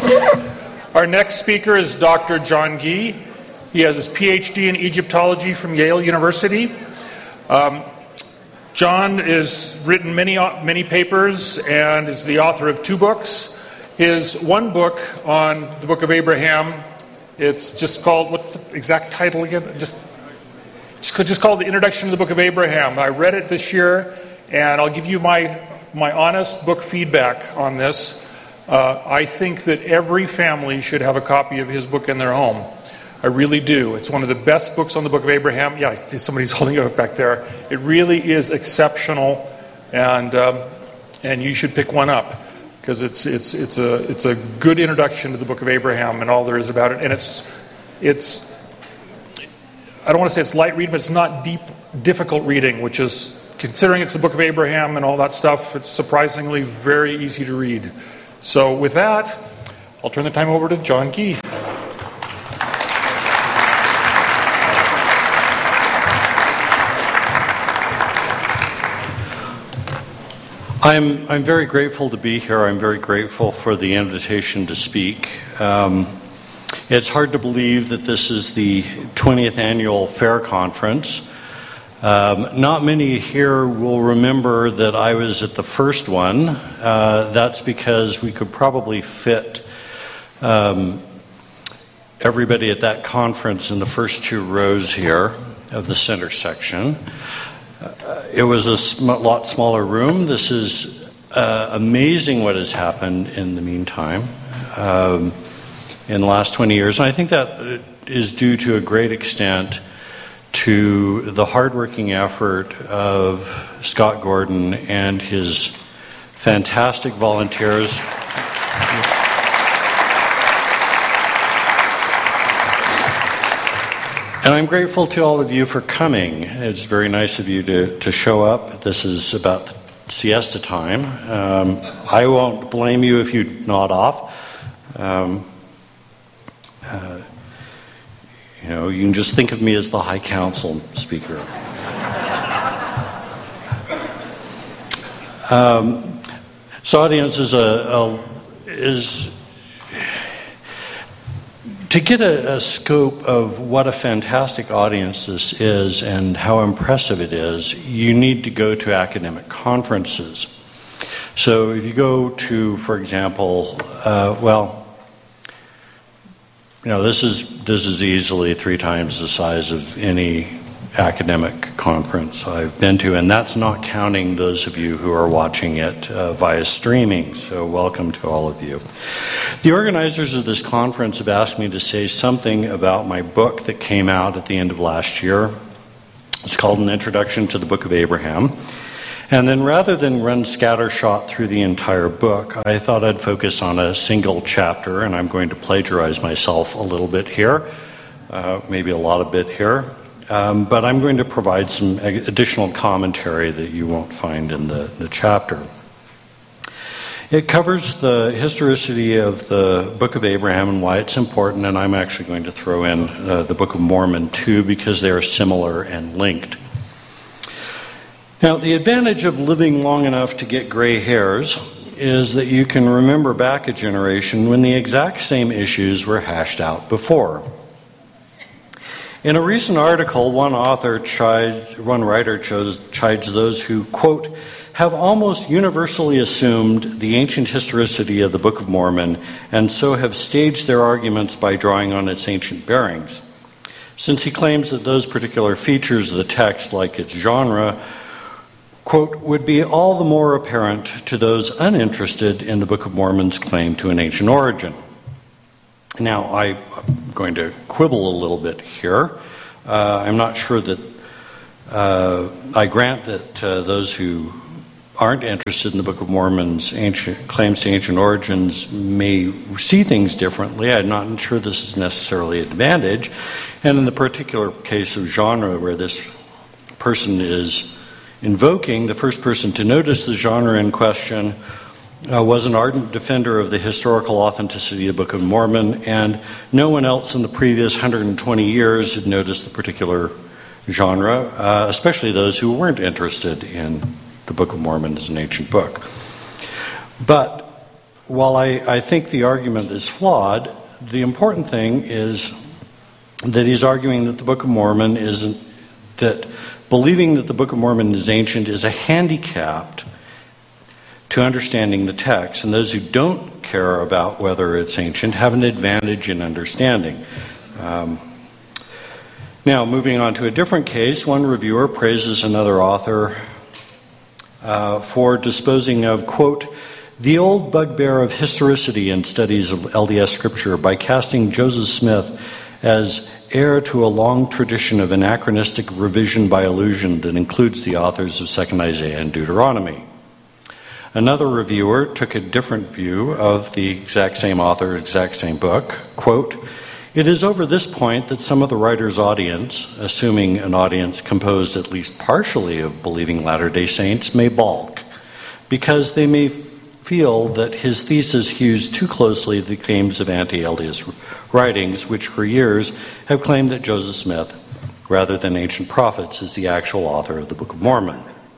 Our next speaker is Dr. John Gee. He has his PhD in Egyptology from Yale University. John has written many papers and is the author of 2 books. His one book on the Book of Abraham, it's just called, what's the exact title again? It's just called The Introduction to the Book of Abraham. I read it this year, and I'll give you my honest book feedback on this. I think that every family should have a copy of his book in their home. I really do. It's one of the best books on the Book of Abraham. Yeah, I see somebody's holding it up back there. It really is exceptional, and you should pick one up because it's a good introduction to the Book of Abraham and all there is about it. And it's I don't want to say it's light reading, but it's not difficult reading, which is, considering it's the Book of Abraham and all that stuff, it's surprisingly very easy to read. So with that, I'll turn the time over to John Gee. I'm very grateful to be here. I'm very grateful for the invitation to speak. It's hard to believe that this is the 20th annual Fair Conference. Not many here will remember that I was at the first one. That's because we could probably fit everybody at that conference in the first 2 rows here of the center section. It was a lot smaller room. This is amazing what has happened in the meantime in the last 20 years. And I think that is due to a great extent to the hardworking effort of Scott Gordon and his fantastic volunteers. And I'm grateful to all of you for coming. It's very nice of you to show up. This is about siesta time. I won't blame you if you nod off. You can just think of me as the High Council speaker. So audience is to get a scope of what a fantastic audience this is and how impressive it is, you need to go to academic conferences. So if you go to, for example, this is easily 3 times the size of any academic conference I've been to, and that's not counting those of you who are watching it via streaming, so welcome to all of you. The organizers of this conference have asked me to say something about my book that came out at the end of last year. It's called An Introduction to the Book of Abraham. And then rather than run scattershot through the entire book, I thought I'd focus on a single chapter, and I'm going to plagiarize myself a little bit here, maybe a lot of bit here. But I'm going to provide some additional commentary that you won't find in the chapter. It covers the historicity of the Book of Abraham and why it's important, and I'm actually going to throw in the Book of Mormon too, because they are similar and linked. Now, the advantage of living long enough to get gray hairs is that you can remember back a generation when the exact same issues were hashed out before. In a recent article, one writer chides those who, quote, have almost universally assumed the ancient historicity of the Book of Mormon and so have staged their arguments by drawing on its ancient bearings. Since he claims that those particular features of the text, like its genre, quote, would be all the more apparent to those uninterested in the Book of Mormon's claim to an ancient origin. Now, I'm going to quibble a little bit here. I'm not sure that I grant that those who aren't interested in the Book of Mormon's ancient claims to ancient origins may see things differently. I'm not sure this is necessarily an advantage. And in the particular case of genre where this person is invoking, the first person to notice the genre in question was an ardent defender of the historical authenticity of the Book of Mormon, and no one else in the previous 120 years had noticed the particular genre, especially those who weren't interested in the Book of Mormon as an ancient book. But while I think the argument is flawed, the important thing is that he's arguing that the Book of Mormon isn't, that believing that the Book of Mormon is ancient is a handicap to understanding the text, and those who don't care about whether it's ancient have an advantage in understanding. Now, moving on to a different case, one reviewer praises another author for disposing of, quote, the old bugbear of historicity in studies of LDS Scripture by casting Joseph Smith as heir to a long tradition of anachronistic revision by allusion that includes the authors of 2nd Isaiah and Deuteronomy. Another reviewer took a different view of the exact same author, exact same book. Quote, it is over this point that some of the writer's audience, assuming an audience composed at least partially of believing Latter-day Saints, may balk, because they may feel that his thesis hews too closely the claims of anti-LDS writings, which for years have claimed that Joseph Smith, rather than ancient prophets, is the actual author of the Book of Mormon.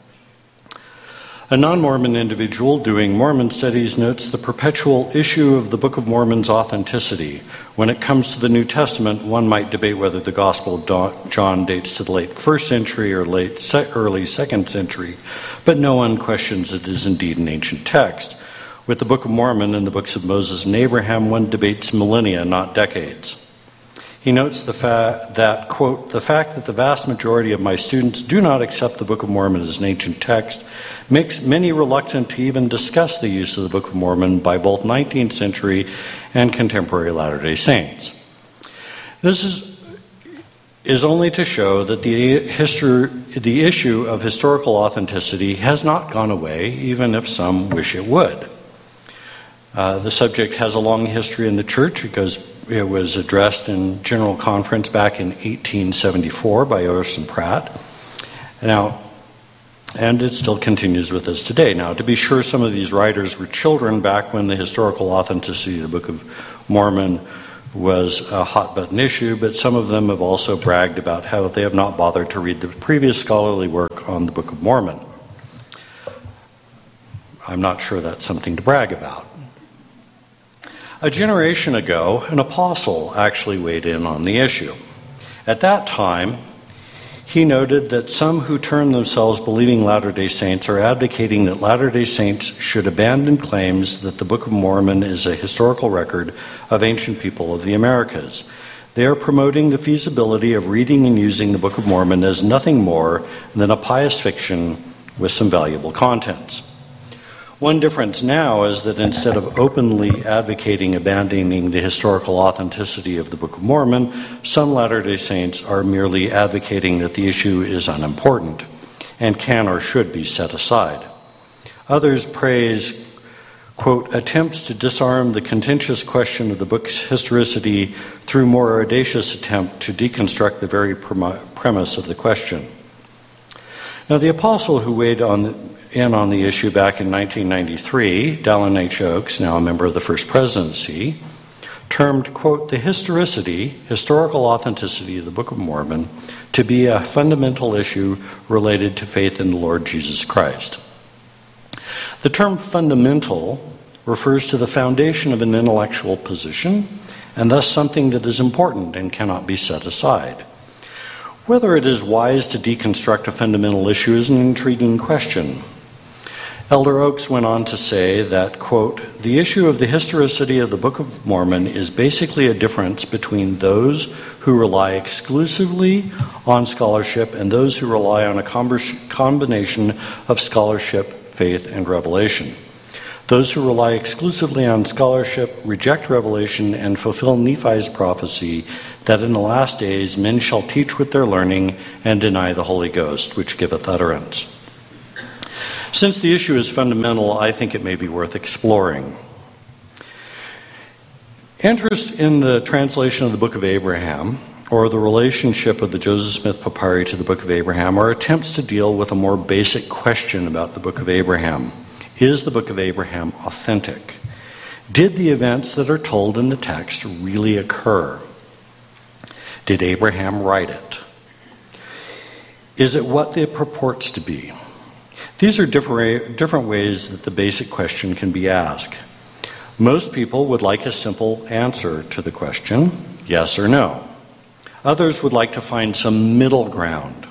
A non-Mormon individual doing Mormon studies notes the perpetual issue of the Book of Mormon's authenticity. When it comes to the New Testament, one might debate whether the Gospel of John dates to the late 1st century or early 2nd century, but no one questions it is indeed an ancient text. With the Book of Mormon and the books of Moses and Abraham, one debates millennia, not decades. He notes that, quote, the fact that the vast majority of my students do not accept the Book of Mormon as an ancient text makes many reluctant to even discuss the use of the Book of Mormon by both 19th century and contemporary Latter-day Saints. This is only to show that the issue of historical authenticity has not gone away, even if some wish it would. The subject has a long history in the church. It was addressed in General Conference back in 1874 by Orson Pratt. And it still continues with us today. Now, to be sure, some of these writers were children back when the historical authenticity of the Book of Mormon was a hot-button issue, but some of them have also bragged about how they have not bothered to read the previous scholarly work on the Book of Mormon. I'm not sure that's something to brag about. A generation ago, an apostle actually weighed in on the issue. At that time, he noted that some who term themselves believing Latter-day Saints are advocating that Latter-day Saints should abandon claims that the Book of Mormon is a historical record of ancient people of the Americas. They are promoting the feasibility of reading and using the Book of Mormon as nothing more than a pious fiction with some valuable contents. One difference now is that instead of openly advocating abandoning the historical authenticity of the Book of Mormon, some Latter-day Saints are merely advocating that the issue is unimportant and can or should be set aside. Others praise, quote, attempts to disarm the contentious question of the book's historicity through more audacious attempt to deconstruct the very premise of the question. Now, the apostle who weighed in on the issue back in 1993, Dallin H. Oaks, now a member of the First Presidency, termed, quote, the historical authenticity of the Book of Mormon to be a fundamental issue related to faith in the Lord Jesus Christ. The term fundamental refers to the foundation of an intellectual position, and thus something that is important and cannot be set aside. Whether it is wise to deconstruct a fundamental issue is an intriguing question. Elder Oaks went on to say that, quote, the issue of the historicity of the Book of Mormon is basically a difference between those who rely exclusively on scholarship and those who rely on a combination of scholarship, faith, and revelation. Those who rely exclusively on scholarship reject revelation and fulfill Nephi's prophecy that in the last days men shall teach with their learning and deny the Holy Ghost, which giveth utterance. Since the issue is fundamental, I think it may be worth exploring. Interest in the translation of the Book of Abraham, or the relationship of the Joseph Smith Papyri to the Book of Abraham, are attempts to deal with a more basic question about the Book of Abraham. Is the Book of Abraham authentic? Did the events that are told in the text really occur? Did Abraham write it? Is it what it purports to be? These are different ways that the basic question can be asked. Most people would like a simple answer to the question, yes or no. Others would like to find some middle ground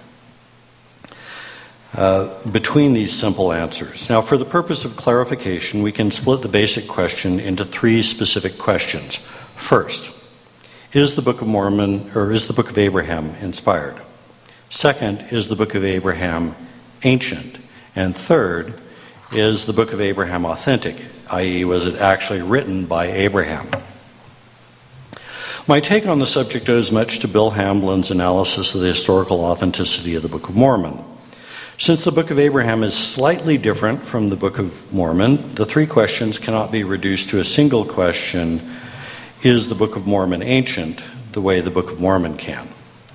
between these simple answers. Now, for the purpose of clarification, we can split the basic question into three specific questions. First, is the Book of Mormon, or is the Book of Abraham inspired? Second, is the Book of Abraham ancient? And third, is the Book of Abraham authentic, i.e., was it actually written by Abraham? My take on the subject owes much to Bill Hamblin's analysis of the historical authenticity of the Book of Mormon. Since the Book of Abraham is slightly different from the Book of Mormon, the three questions cannot be reduced to a single question, is the Book of Mormon ancient, the way the Book of Mormon can.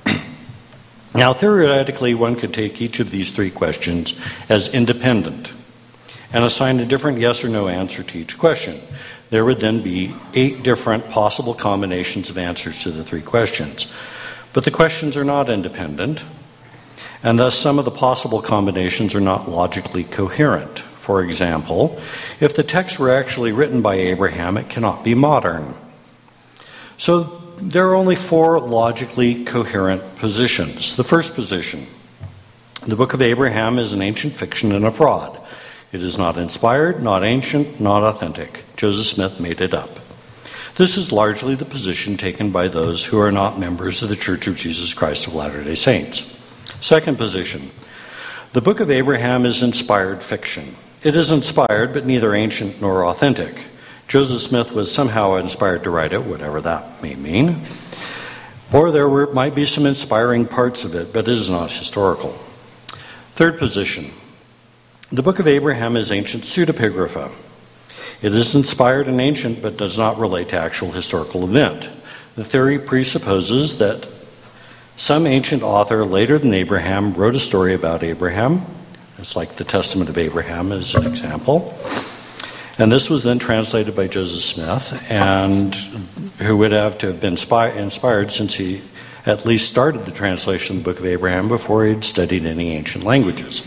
Now, theoretically, one could take each of these three questions as independent and assign a different yes or no answer to each question. There would then be 8 different possible combinations of answers to the three questions. But the questions are not independent, and thus some of the possible combinations are not logically coherent. For example, if the text were actually written by Abraham, it cannot be modern. So there are only 4 logically coherent positions. The first position, the Book of Abraham is an ancient fiction and a fraud. It is not inspired, not ancient, not authentic. Joseph Smith made it up. This is largely the position taken by those who are not members of the Church of Jesus Christ of Latter-day Saints. Second position, the Book of Abraham is inspired fiction. It is inspired, but neither ancient nor authentic. Joseph Smith was somehow inspired to write it, whatever that may mean. Or there might be some inspiring parts of it, but it is not historical. Third position, the Book of Abraham is ancient pseudepigrapha. It is inspired and ancient, but does not relate to actual historical event. The theory presupposes that some ancient author later than Abraham wrote a story about Abraham. It's like the Testament of Abraham as an example. And this was then translated by Joseph Smith, and who would have to have been inspired since he at least started the translation of the Book of Abraham before he had studied any ancient languages.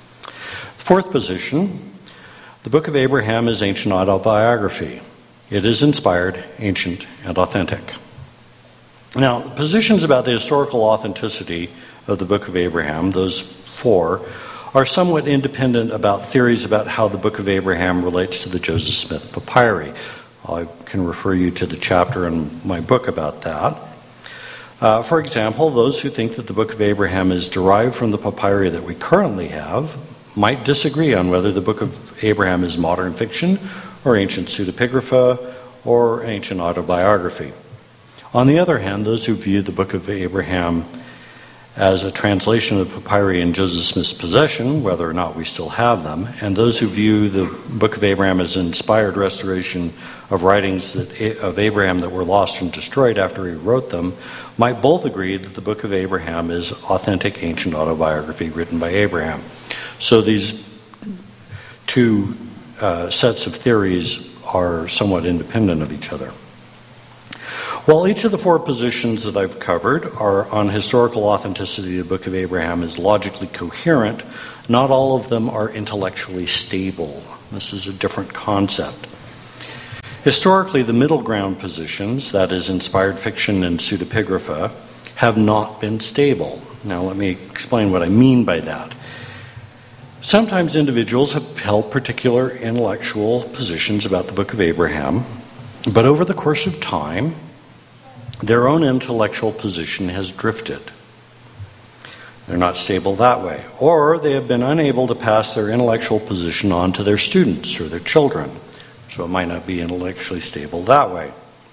Fourth position, the Book of Abraham is ancient autobiography. It is inspired, ancient, and authentic. Now, positions about the historical authenticity of the Book of Abraham, those 4, are somewhat independent about theories about how the Book of Abraham relates to the Joseph Smith papyri. I can refer you to the chapter in my book about that. For example, those who think that the Book of Abraham is derived from the papyri that we currently have might disagree on whether the Book of Abraham is modern fiction or ancient pseudepigrapha or ancient autobiography. On the other hand, those who view the Book of Abraham as a translation of the papyri in Joseph Smith's possession, whether or not we still have them, and those who view the Book of Abraham as an inspired restoration of writings of Abraham that were lost and destroyed after he wrote them, might both agree that the Book of Abraham is authentic ancient autobiography written by Abraham. So these 2 sets of theories are somewhat independent of each other. While each of the 4 positions that I've covered are on historical authenticity of the Book of Abraham is logically coherent, not all of them are intellectually stable. This is a different concept. Historically, the middle ground positions, that is, inspired fiction and pseudepigrapha, have not been stable. Now, let me explain what I mean by that. Sometimes individuals have held particular intellectual positions about the Book of Abraham, but over the course of time, their own intellectual position has drifted. They're not stable that way. Or they have been unable to pass their intellectual position on to their students or their children. So it might not be intellectually stable that way.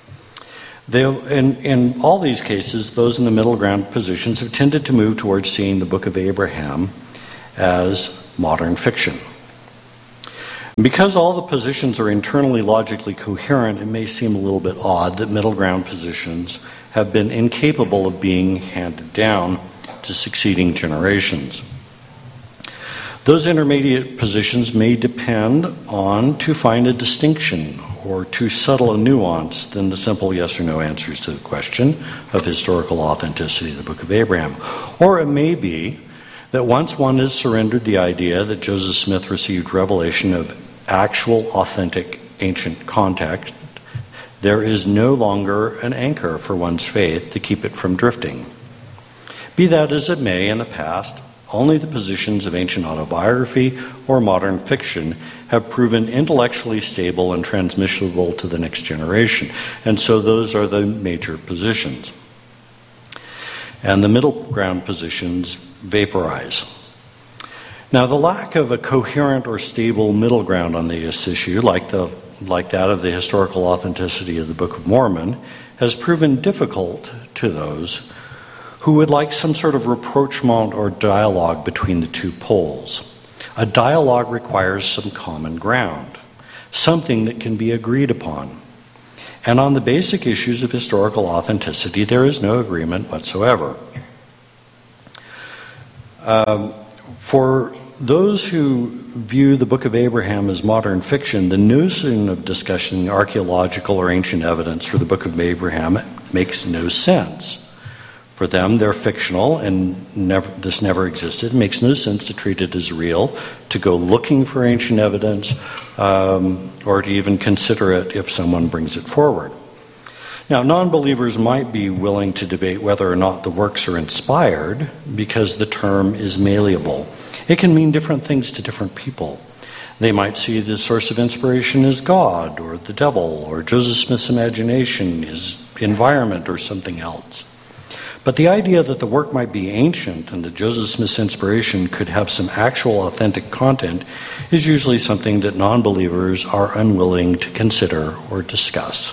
In all these cases, those in the middle ground positions have tended to move towards seeing the Book of Abraham as modern fiction. Because all the positions are internally logically coherent, it may seem a little bit odd that middle ground positions have been incapable of being handed down to succeeding generations. Those intermediate positions may depend on too fine a distinction or too subtle a nuance than the simple yes or no answers to the question of historical authenticity of the Book of Abraham. Or it may be that once one has surrendered the idea that Joseph Smith received revelation of actual authentic ancient context, there is no longer an anchor for one's faith to keep it from drifting. Be that as it may, in the past, only the positions of ancient autobiography or modern fiction have proven intellectually stable and transmissible to the next generation. And so those are the major positions. And the middle ground positions vaporize. Now, the lack of a coherent or stable middle ground on this issue, like that of the historical authenticity of the Book of Mormon, has proven difficult to those who would like some sort of rapprochement or dialogue between the two poles. A dialogue requires some common ground, something that can be agreed upon. And on the basic issues of historical authenticity, there is no agreement whatsoever. For those who view the Book of Abraham as modern fiction, the notion of discussing archaeological or ancient evidence for the Book of Abraham makes no sense. For them, they're fictional, and this never existed. It makes no sense to treat it as real, to go looking for ancient evidence, or to even consider it if someone brings it forward. Now, non-believers might be willing to debate whether or not the works are inspired because the term is malleable. It can mean different things to different people. They might see the source of inspiration as God, or the devil, or Joseph Smith's imagination, his environment, or something else. But the idea that the work might be ancient and that Joseph Smith's inspiration could have some actual authentic content is usually something that non-believers are unwilling to consider or discuss.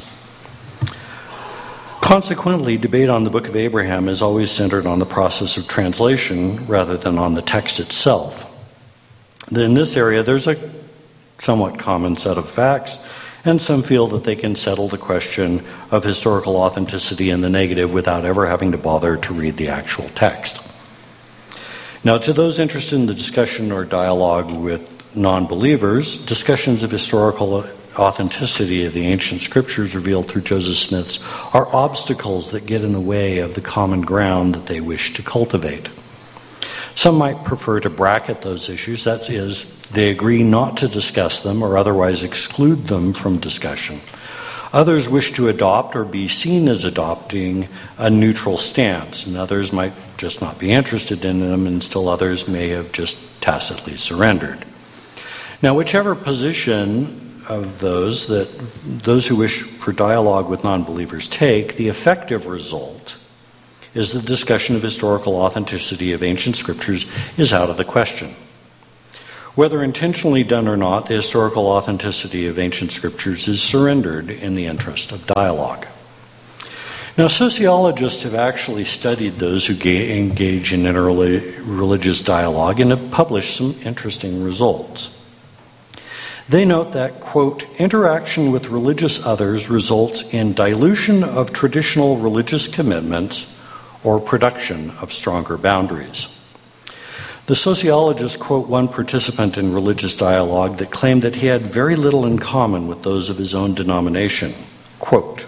Consequently, debate on the Book of Abraham is always centered on the process of translation rather than on the text itself. In this area, there's a somewhat common set of facts, and some feel that they can settle the question of historical authenticity in the negative without ever having to bother to read the actual text. Now, to those interested in the discussion or dialogue with non-believers, discussions of historical authenticity of the ancient scriptures revealed through Joseph Smith's are obstacles that get in the way of the common ground that they wish to cultivate. Some might prefer to bracket those issues, that is, they agree not to discuss them or otherwise exclude them from discussion. Others wish to adopt or be seen as adopting a neutral stance, and others might just not be interested in them, and still others may have just tacitly surrendered. Now, whichever position of those who wish for dialogue with non-believers take, the effective result is the discussion of historical authenticity of ancient scriptures is out of the question. Whether intentionally done or not, the historical authenticity of ancient scriptures is surrendered in the interest of dialogue. Now, sociologists have actually studied those who engage in interreligious dialogue and have published some interesting results. They note that, quote, interaction with religious others results in dilution of traditional religious commitments or production of stronger boundaries. The sociologists quote one participant in religious dialogue that claimed that he had very little in common with those of his own denomination. Quote,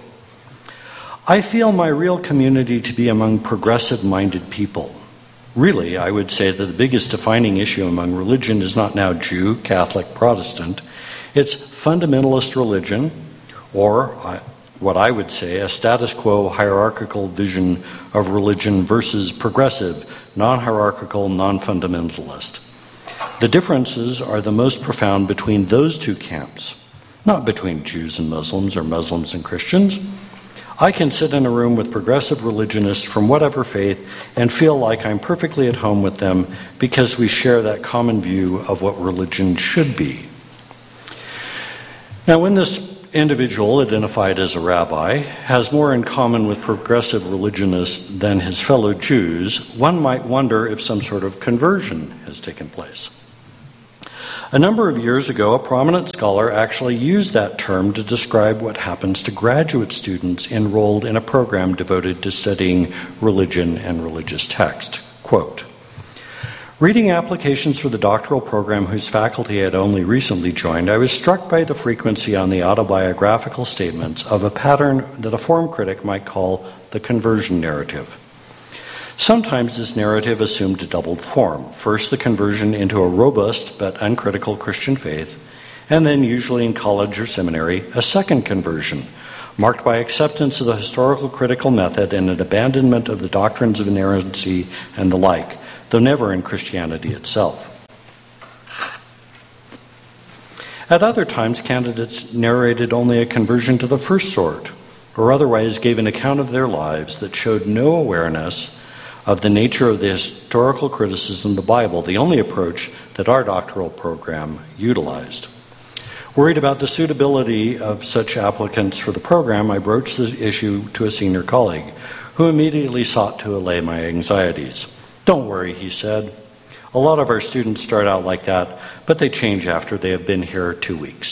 I feel my real community to be among progressive-minded people. Really, I would say that the biggest defining issue among religion is not now Jew, Catholic, Protestant. It's fundamentalist religion, or what I would say, a status quo hierarchical vision of religion versus progressive, non-hierarchical, non-fundamentalist. The differences are the most profound between those two camps, not between Jews and Muslims or Muslims and Christians. I can sit in a room with progressive religionists from whatever faith and feel like I'm perfectly at home with them because we share that common view of what religion should be. Now, when this individual, identified as a rabbi, has more in common with progressive religionists than his fellow Jews, one might wonder if some sort of conversion has taken place. A number of years ago, a prominent scholar actually used that term to describe what happens to graduate students enrolled in a program devoted to studying religion and religious text. Quote, reading applications for the doctoral program whose faculty I had only recently joined, I was struck by the frequency on the autobiographical statements of a pattern that a form critic might call the conversion narrative. Sometimes this narrative assumed a double form. First, the conversion into a robust but uncritical Christian faith, and then usually in college or seminary, a second conversion, marked by acceptance of the historical critical method and an abandonment of the doctrines of inerrancy and the like, though never in Christianity itself. At other times, candidates narrated only a conversion to the first sort, or otherwise gave an account of their lives that showed no awareness of the nature of the historical criticism of the Bible, the only approach that our doctoral program utilized. Worried about the suitability of such applicants for the program, I broached the issue to a senior colleague, who immediately sought to allay my anxieties. "Don't worry," he said. "A lot of our students start out like that, but they change after they have been here 2 weeks."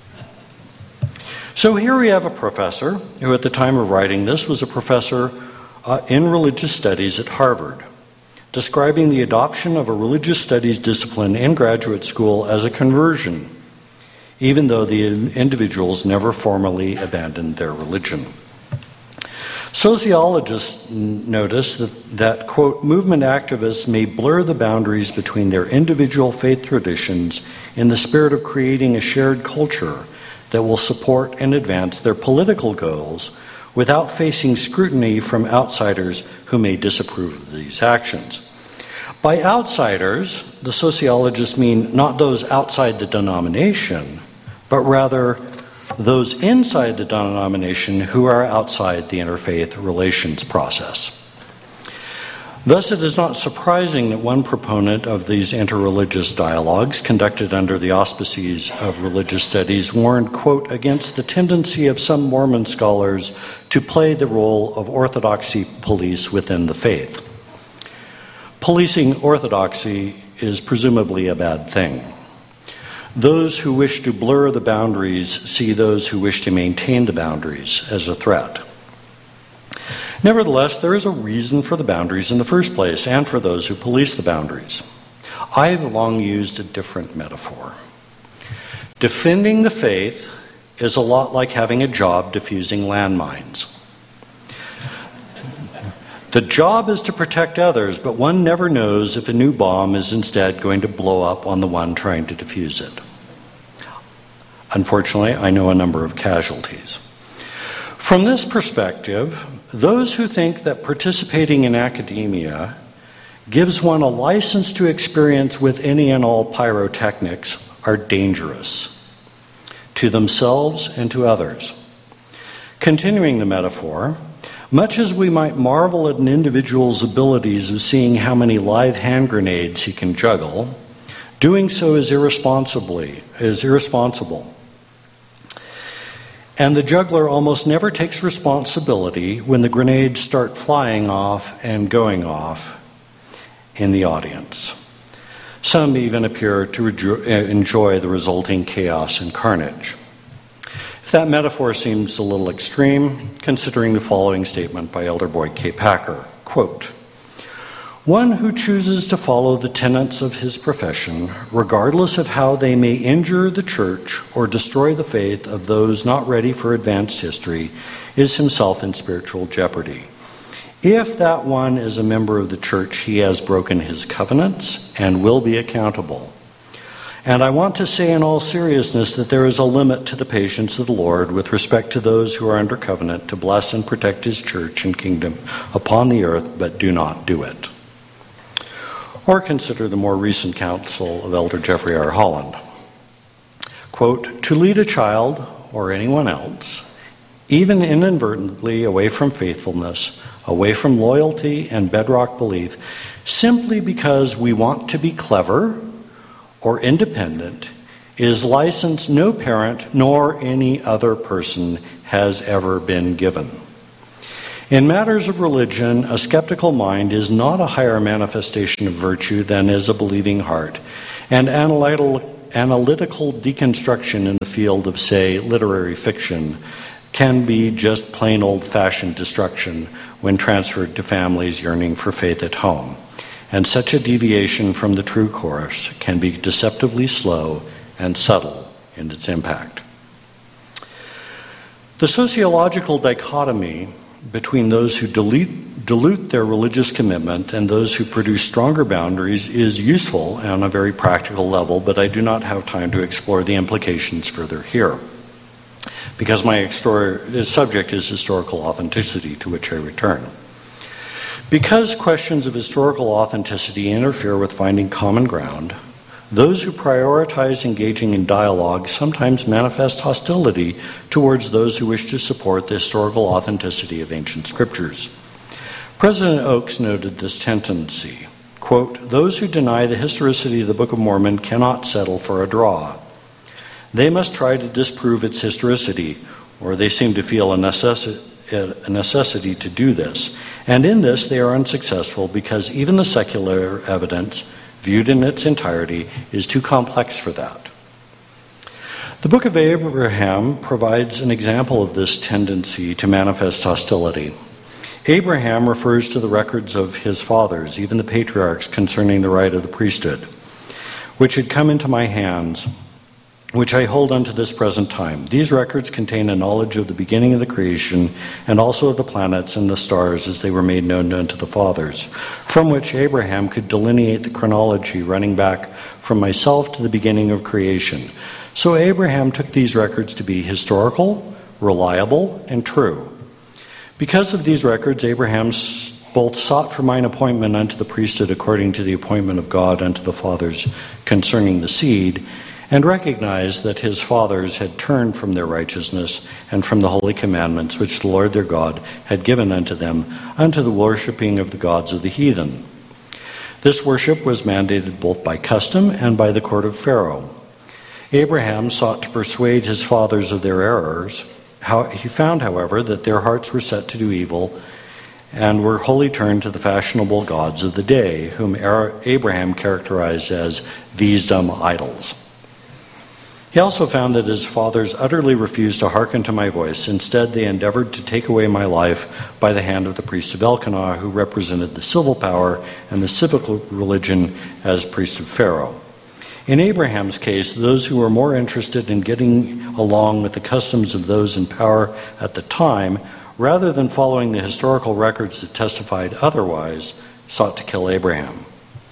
So here we have a professor who at the time of writing this was a professor in religious studies at Harvard, describing the adoption of a religious studies discipline in graduate school as a conversion, even though the individuals never formally abandoned their religion. Sociologists notice that, quote, movement activists may blur the boundaries between their individual faith traditions in the spirit of creating a shared culture that will support and advance their political goals without facing scrutiny from outsiders who may disapprove of these actions. By outsiders, the sociologists mean not those outside the denomination, but rather those inside the denomination who are outside the interfaith relations process. Thus, it is not surprising that one proponent of these interreligious dialogues conducted under the auspices of religious studies warned, quote, against the tendency of some Mormon scholars to play the role of orthodoxy police within the faith. Policing orthodoxy is presumably a bad thing. Those who wish to blur the boundaries see those who wish to maintain the boundaries as a threat. Nevertheless, there is a reason for the boundaries in the first place and for those who police the boundaries. I have long used a different metaphor. Defending the faith is a lot like having a job defusing landmines. The job is to protect others, but one never knows if a new bomb is instead going to blow up on the one trying to defuse it. Unfortunately, I know a number of casualties. From this perspective, those who think that participating in academia gives one a license to experience with any and all pyrotechnics are dangerous to themselves and to others. Continuing the metaphor, much as we might marvel at an individual's abilities of seeing how many live hand grenades he can juggle, doing so is irresponsible. And the juggler almost never takes responsibility when the grenades start flying off and going off in the audience. Some even appear to enjoy the resulting chaos and carnage. If that metaphor seems a little extreme, considering the following statement by Elder Boyd K. Packer, quote, one who chooses to follow the tenets of his profession, regardless of how they may injure the church or destroy the faith of those not ready for advanced history, is himself in spiritual jeopardy. If that one is a member of the church, he has broken his covenants and will be accountable. And I want to say in all seriousness that there is a limit to the patience of the Lord with respect to those who are under covenant to bless and protect his church and kingdom upon the earth, but do not do it. Or consider the more recent counsel of Elder Jeffrey R. Holland. Quote, to lead a child or anyone else, even inadvertently away from faithfulness, away from loyalty and bedrock belief, simply because we want to be clever or independent, is license no parent nor any other person has ever been given. In matters of religion, a skeptical mind is not a higher manifestation of virtue than is a believing heart, and analytical deconstruction in the field of, say, literary fiction can be just plain old-fashioned destruction when transferred to families yearning for faith at home. And such a deviation from the true course can be deceptively slow and subtle in its impact. The sociological dichotomy between those who dilute their religious commitment and those who produce stronger boundaries is useful on a very practical level, but I do not have time to explore the implications further here, because my subject is historical authenticity, to which I return. Because questions of historical authenticity interfere with finding common ground, those who prioritize engaging in dialogue sometimes manifest hostility towards those who wish to support the historical authenticity of ancient scriptures. President Oakes noted this tendency. Quote, "Those who deny the historicity of the Book of Mormon cannot settle for a draw. They must try to disprove its historicity, or they seem to feel a necessity to do this. And in this they are unsuccessful because even the secular evidence, viewed in its entirety, is too complex for that." The Book of Abraham provides an example of this tendency to manifest hostility. Abraham refers to the records of his fathers, even the patriarchs, concerning the right of the priesthood, which had come into my hands, which I hold unto this present time. These records contain a knowledge of the beginning of the creation, and also of the planets and the stars as they were made known unto the fathers, from which Abraham could delineate the chronology running back from myself to the beginning of creation. So Abraham took these records to be historical, reliable, and true. Because of these records, Abraham both sought for mine appointment unto the priesthood according to the appointment of God unto the fathers concerning the seed, and recognized that his fathers had turned from their righteousness and from the holy commandments which the Lord their God had given unto them, unto the worshipping of the gods of the heathen. This worship was mandated both by custom and by the court of Pharaoh. Abraham sought to persuade his fathers of their errors. He found, however, that their hearts were set to do evil and were wholly turned to the fashionable gods of the day, whom Abraham characterized as these dumb idols. He also found that his fathers utterly refused to hearken to my voice. Instead, they endeavored to take away my life by the hand of the priest of Elkanah, who represented the civil power and the civic religion as priest of Pharaoh. In Abraham's case, those who were more interested in getting along with the customs of those in power at the time, rather than following the historical records that testified otherwise, sought to kill Abraham.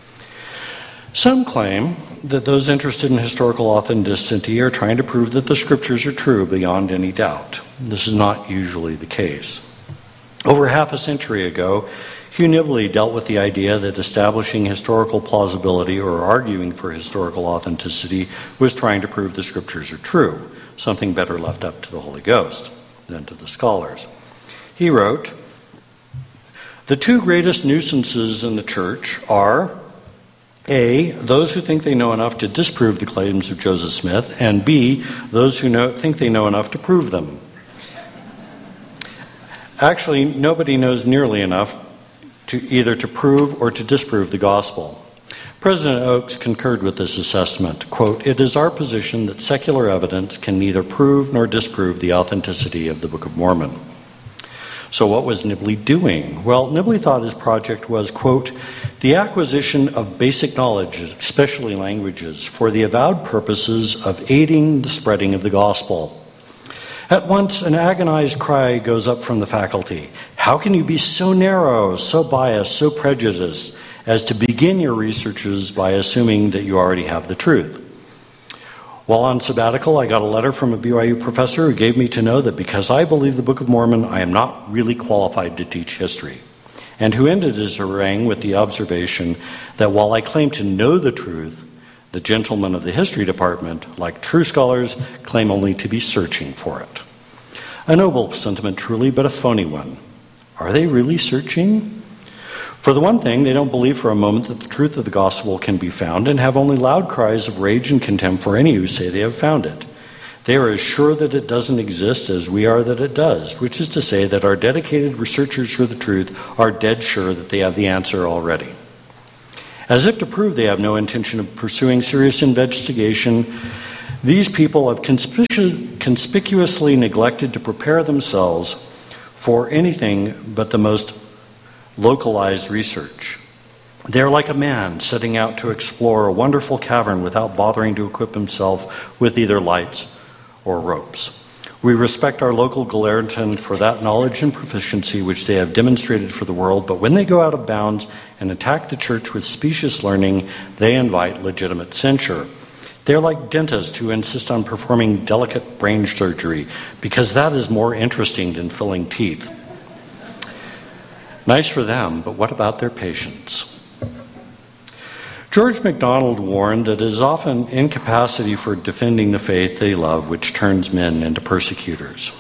Some claim that those interested in historical authenticity are trying to prove that the scriptures are true beyond any doubt. This is not usually the case. Over half a century ago, Hugh Nibley dealt with the idea that establishing historical plausibility or arguing for historical authenticity was trying to prove the scriptures are true, something better left up to the Holy Ghost than to the scholars. He wrote, "The two greatest nuisances in the church are A, those who think they know enough to disprove the claims of Joseph Smith, and B, those who think they know enough to prove them." Actually, nobody knows nearly enough to either to prove or to disprove the gospel. President Oakes concurred with this assessment. Quote, "It is our position that secular evidence can neither prove nor disprove the authenticity of the Book of Mormon." So what was Nibley doing? Well, Nibley thought his project was, quote, "the acquisition of basic knowledge, especially languages, for the avowed purposes of aiding the spreading of the gospel." At once, an agonized cry goes up from the faculty. How can you be so narrow, so biased, so prejudiced as to begin your researches by assuming that you already have the truth? While on sabbatical, I got a letter from a BYU professor who gave me to know that because I believe the Book of Mormon, I am not really qualified to teach history, and who ended his harangue with the observation that while I claim to know the truth, the gentlemen of the history department, like true scholars, claim only to be searching for it. A noble sentiment truly, but a phony one. Are they really searching? For the one thing, they don't believe for a moment that the truth of the gospel can be found, and have only loud cries of rage and contempt for any who say they have found it. They are as sure that it doesn't exist as we are that it does, which is to say that our dedicated researchers for the truth are dead sure that they have the answer already. As if to prove they have no intention of pursuing serious investigation, these people have conspicuously neglected to prepare themselves for anything but the most localized research. They are like a man setting out to explore a wonderful cavern without bothering to equip himself with either lights or ropes. We respect our local Galeritan for that knowledge and proficiency which they have demonstrated for the world, but when they go out of bounds and attack the church with specious learning, they invite legitimate censure. They're like dentists who insist on performing delicate brain surgery because that is more interesting than filling teeth. Nice for them, but what about their patients? George MacDonald warned that it is often incapacity for defending the faith they love which turns men into persecutors.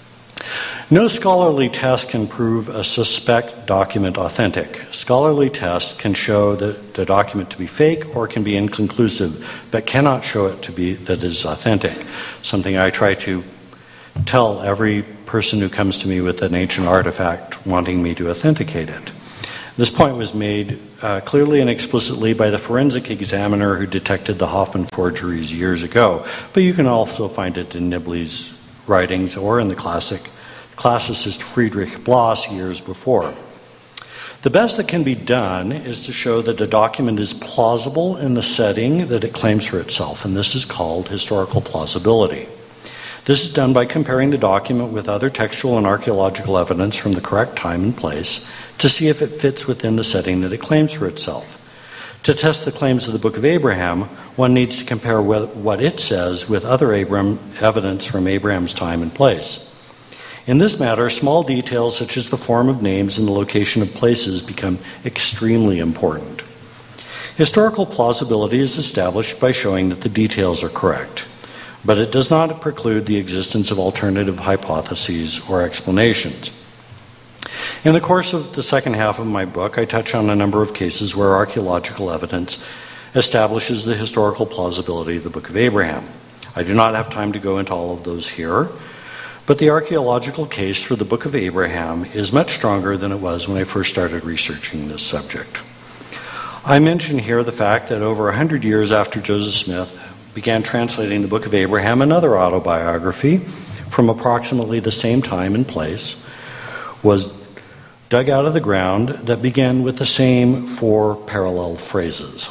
No scholarly test can prove a suspect document authentic. Scholarly tests can show the document to be fake or can be inconclusive, but cannot show it to be that it is authentic, something I try to tell every person who comes to me with an ancient artifact wanting me to authenticate it. This point was made clearly and explicitly by the forensic examiner who detected the Hoffman forgeries years ago, but you can also find it in Nibley's writings or in the classicist Friedrich Bloss years before. The best that can be done is to show that a document is plausible in the setting that it claims for itself, and this is called historical plausibility. This is done by comparing the document with other textual and archaeological evidence from the correct time and place to see if it fits within the setting that it claims for itself. To test the claims of the Book of Abraham, one needs to compare what it says with other evidence from Abraham's time and place. In this matter, small details such as the form of names and the location of places become extremely important. Historical plausibility is established by showing that the details are correct, but it does not preclude the existence of alternative hypotheses or explanations. In the course of the second half of my book, I touch on a number of cases where archaeological evidence establishes the historical plausibility of the Book of Abraham. I do not have time to go into all of those here, but the archaeological case for the Book of Abraham is much stronger than it was when I first started researching this subject. I mention here the fact that over 100 years after Joseph Smith began translating the Book of Abraham, another autobiography from approximately the same time and place was dug out of the ground that began with the same 4 parallel phrases.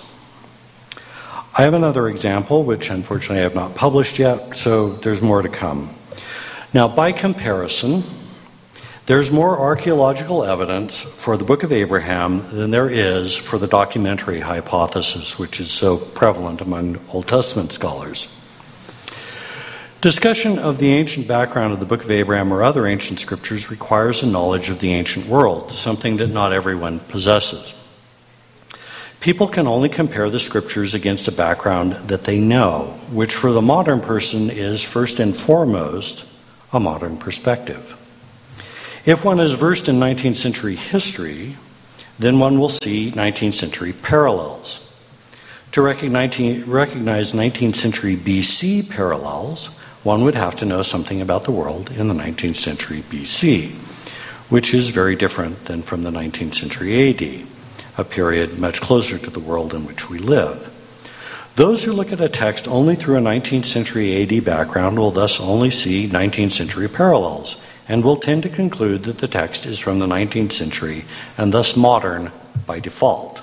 I have another example, which unfortunately I have not published yet, so there's more to come. Now, by comparison, there's more archaeological evidence for the Book of Abraham than there is for the documentary hypothesis, which is so prevalent among Old Testament scholars. Discussion of the ancient background of the Book of Abraham or other ancient scriptures requires a knowledge of the ancient world, something that not everyone possesses. People can only compare the scriptures against a background that they know, which for the modern person is first and foremost a modern perspective. If one is versed in 19th century history, then one will see 19th century parallels. To recognize 19th century BC parallels, one would have to know something about the world in the 19th century BC, which is very different than from the 19th century AD, a period much closer to the world in which we live. Those who look at a text only through a 19th century AD background will thus only see 19th century parallels and will tend to conclude that the text is from the 19th century and thus modern by default.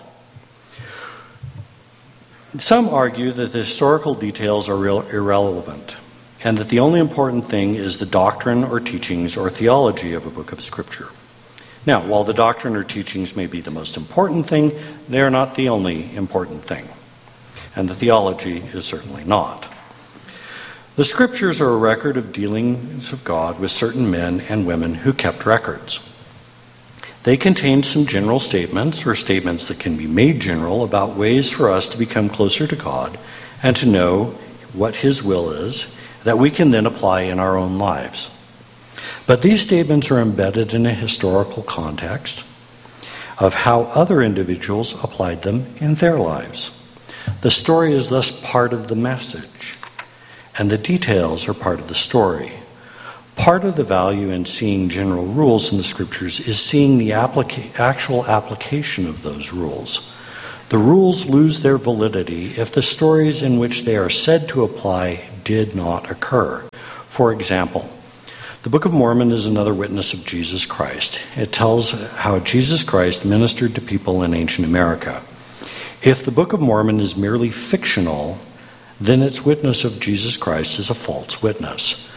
Some argue that the historical details are irrelevant and that the only important thing is the doctrine or teachings or theology of a book of Scripture. Now, while the doctrine or teachings may be the most important thing, they are not the only important thing, and the theology is certainly not. The Scriptures are a record of dealings of God with certain men and women who kept records. They contain some general statements or statements that can be made general about ways for us to become closer to God and to know what His will is that we can then apply in our own lives. But these statements are embedded in a historical context of how other individuals applied them in their lives. The story is thus part of the message, and the details are part of the story. Part of the value in seeing general rules in the Scriptures is seeing the actual application of those rules. The rules lose their validity if the stories in which they are said to apply did not occur. For example, the Book of Mormon is another witness of Jesus Christ. It tells how Jesus Christ ministered to people in ancient America. If the Book of Mormon is merely fictional, then its witness of Jesus Christ is a false witness.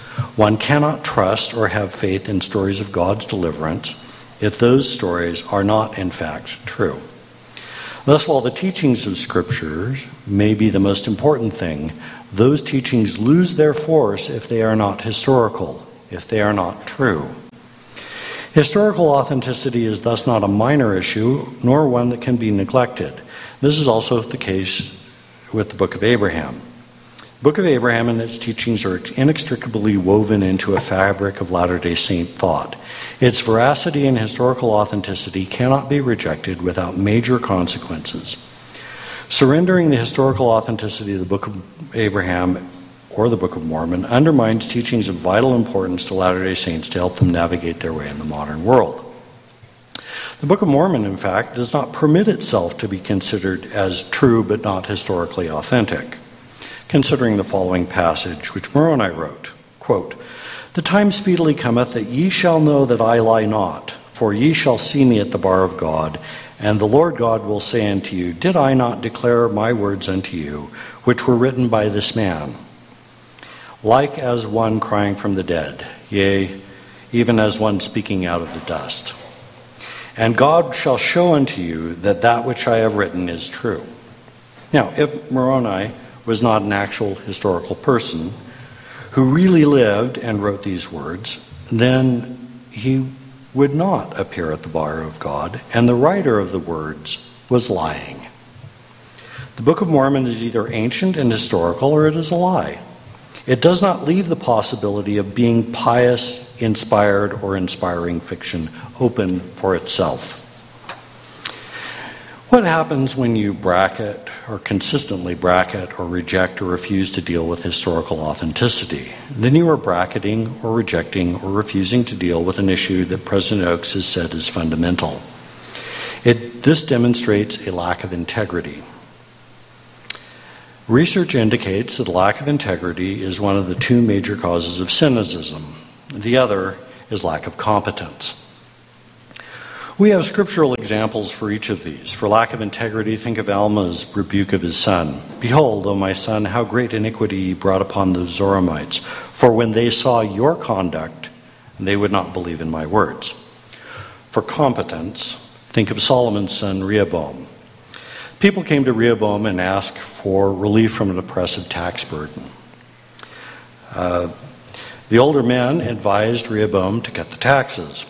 One cannot trust or have faith in stories of God's deliverance if those stories are not, in fact, true. Thus, while the teachings of Scriptures may be the most important thing, those teachings lose their force if they are not historical, if they are not true. Historical authenticity is thus not a minor issue, nor one that can be neglected. This is also the case with the Book of Abraham. The Book of Abraham and its teachings are inextricably woven into a fabric of Latter-day Saint thought. Its veracity and historical authenticity cannot be rejected without major consequences. Surrendering the historical authenticity of the Book of Abraham or the Book of Mormon undermines teachings of vital importance to Latter-day Saints to help them navigate their way in the modern world. The Book of Mormon, in fact, does not permit itself to be considered as true but not historically authentic. Considering the following passage, which Moroni wrote, quote, "The time speedily cometh that ye shall know that I lie not, for ye shall see me at the bar of God, and the Lord God will say unto you, Did I not declare my words unto you, which were written by this man? Like as one crying from the dead, yea, even as one speaking out of the dust. And God shall show unto you that that which I have written is true." Now, if Moroni was not an actual historical person who really lived and wrote these words, then he would not appear at the bar of God, and the writer of the words was lying. The Book of Mormon is either ancient and historical, or it is a lie. It does not leave the possibility of being pious, inspired, or inspiring fiction open for itself. What happens when you bracket, or consistently bracket, or reject, or refuse to deal with historical authenticity? Then you are bracketing, or rejecting, or refusing to deal with an issue that President Oaks has said is fundamental. This demonstrates a lack of integrity. Research indicates that lack of integrity is one of the two major causes of cynicism. The other is lack of competence. We have scriptural examples for each of these. For lack of integrity, think of Alma's rebuke of his son. "Behold, O my son, how great iniquity ye brought upon the Zoramites. For when they saw your conduct, they would not believe in my words." For competence, think of Solomon's son Rehoboam. People came to Rehoboam and asked for relief from an oppressive tax burden. The older men advised Rehoboam to cut the taxes.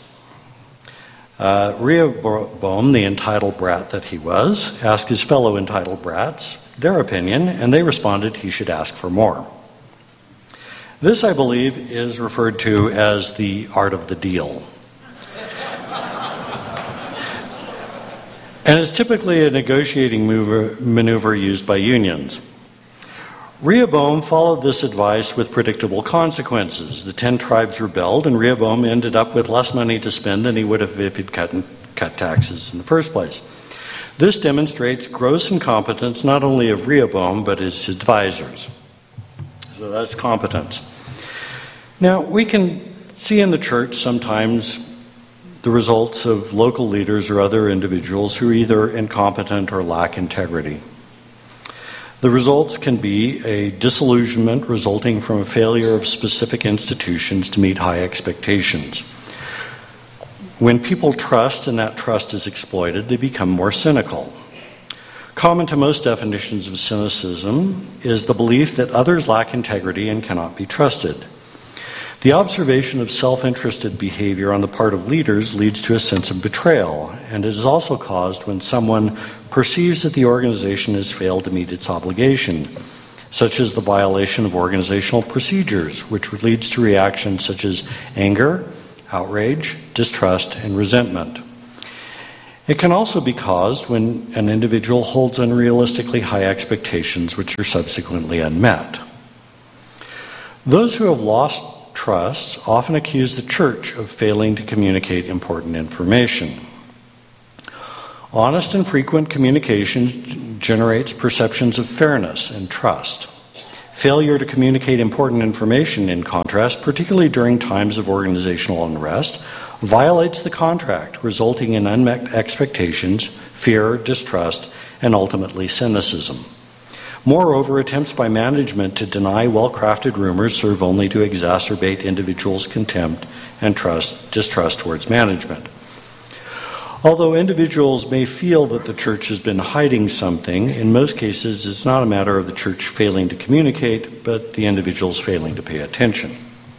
Rehoboam, the entitled brat that he was, asked his fellow entitled brats their opinion, and they responded he should ask for more. This, I believe, is referred to as the art of the deal. And is typically a negotiating maneuver used by unions. Rehoboam followed this advice with predictable consequences. The 10 tribes rebelled, and Rehoboam ended up with less money to spend than he would have if he'd cut taxes in the first place. This demonstrates gross incompetence not only of Rehoboam, but his advisors. So that's competence. Now, we can see in the church sometimes the results of local leaders or other individuals who are either incompetent or lack integrity. The results can be a disillusionment resulting from a failure of specific institutions to meet high expectations. When people trust and that trust is exploited, they become more cynical. Common to most definitions of cynicism is the belief that others lack integrity and cannot be trusted. The observation of self-interested behavior on the part of leaders leads to a sense of betrayal, and it is also caused when someone perceives that the organization has failed to meet its obligation, such as the violation of organizational procedures, which leads to reactions such as anger, outrage, distrust, and resentment. It can also be caused when an individual holds unrealistically high expectations which are subsequently unmet. Those who have lost trust often accuse the church of failing to communicate important information. Honest and frequent communication generates perceptions of fairness and trust. Failure to communicate important information, in contrast, particularly during times of organizational unrest, violates the contract, resulting in unmet expectations, fear, distrust, and ultimately cynicism. Moreover, attempts by management to deny well-crafted rumors serve only to exacerbate individuals' contempt and distrust towards management. Although individuals may feel that the church has been hiding something, in most cases it's not a matter of the church failing to communicate, but the individuals failing to pay attention.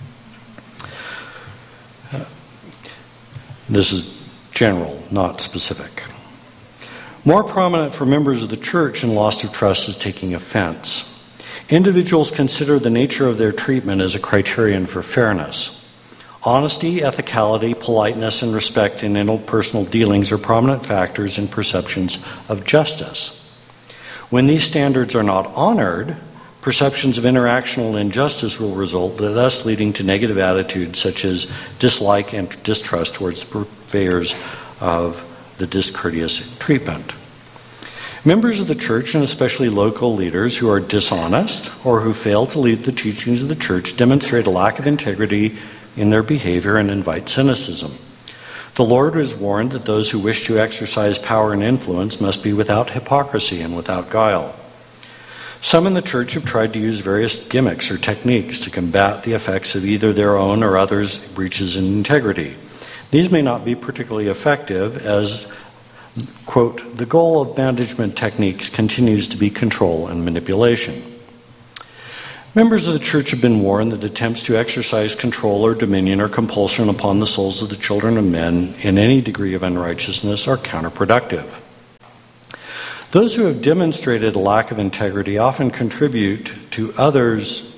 This is general, not specific. More prominent for members of the church in loss of trust is taking offense. Individuals consider the nature of their treatment as a criterion for fairness. Honesty, ethicality, politeness, and respect in interpersonal dealings are prominent factors in perceptions of justice. When these standards are not honored, perceptions of interactional injustice will result, thus leading to negative attitudes such as dislike and distrust towards the purveyors of the discourteous treatment. Members of the church, and especially local leaders who are dishonest or who fail to lead the teachings of the church, demonstrate a lack of integrity in their behavior and invite cynicism. The Lord has warned that those who wish to exercise power and influence must be without hypocrisy and without guile. Some in the church have tried to use various gimmicks or techniques to combat the effects of either their own or others' breaches in integrity. These may not be particularly effective as, quote, the goal of management techniques continues to be control and manipulation. Members of the church have been warned that attempts to exercise control or dominion or compulsion upon the souls of the children of men in any degree of unrighteousness are counterproductive. Those who have demonstrated a lack of integrity often contribute to others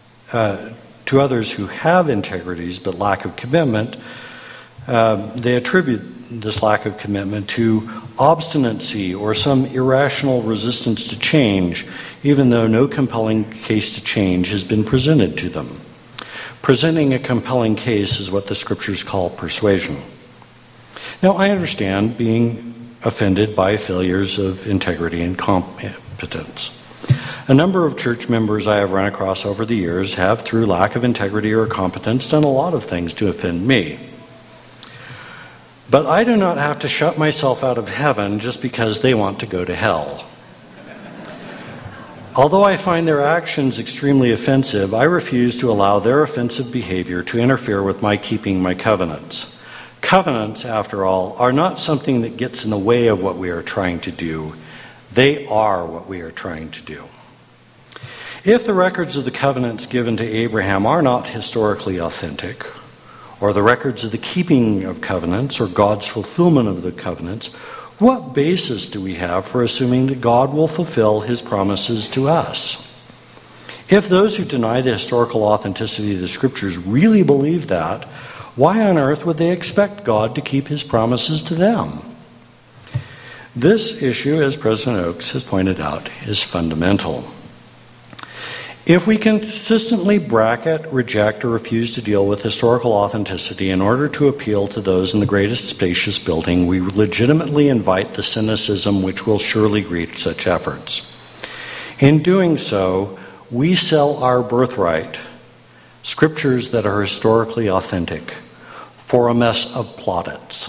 who have integrities but lack of commitment. They attribute this lack of commitment to obstinacy or some irrational resistance to change, even though no compelling case to change has been presented to them. Presenting a compelling case is what the scriptures call persuasion. Now, I understand being offended by failures of integrity and competence. A number of church members I have run across over the years have, through lack of integrity or competence, done a lot of things to offend me. But I do not have to shut myself out of heaven just because they want to go to hell. Although I find their actions extremely offensive, I refuse to allow their offensive behavior to interfere with my keeping my covenants. Covenants, after all, are not something that gets in the way of what we are trying to do. They are what we are trying to do. If the records of the covenants given to Abraham are not historically authentic, or the records of the keeping of covenants, or God's fulfillment of the covenants, what basis do we have for assuming that God will fulfill his promises to us? If those who deny the historical authenticity of the scriptures really believe that, why on earth would they expect God to keep his promises to them? This issue, as President Oakes has pointed out, is fundamental. If we consistently bracket, reject, or refuse to deal with historical authenticity in order to appeal to those in the greatest spacious building, we legitimately invite the cynicism which will surely greet such efforts. In doing so, we sell our birthright, scriptures that are historically authentic, for a mess of plaudits.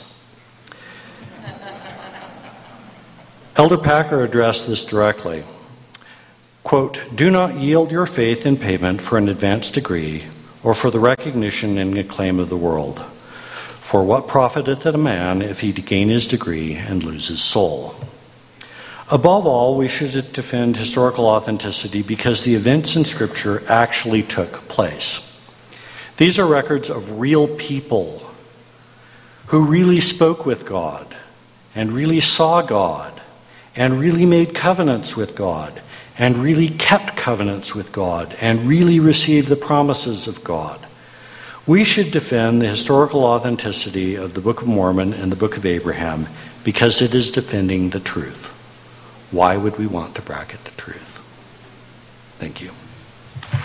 Elder Packer addressed this directly. Quote, do not yield your faith in payment for an advanced degree or for the recognition and acclaim of the world. For what profiteth it a man if he gain his degree and lose his soul? Above all, we should defend historical authenticity because the events in Scripture actually took place. These are records of real people who really spoke with God and really saw God and really made covenants with God and really kept covenants with God and really received the promises of God. We should defend the historical authenticity of the Book of Mormon and the Book of Abraham because it is defending the truth. Why would we want to bracket the truth? Thank you.